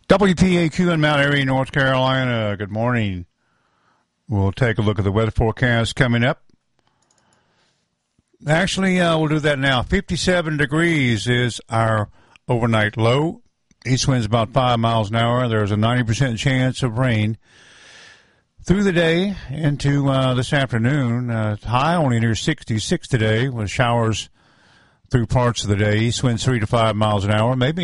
WPAQ in Mount Airy, North Carolina. Good morning. We'll take a look at the weather forecast coming up. Actually, we'll do that now. 57 degrees is our overnight low. East wind's about 5 miles an hour. There's a 90% chance of rain through the day into this afternoon. High only near 66 today with showers through parts of the day. East winds 3 to 5 miles an hour. Maybe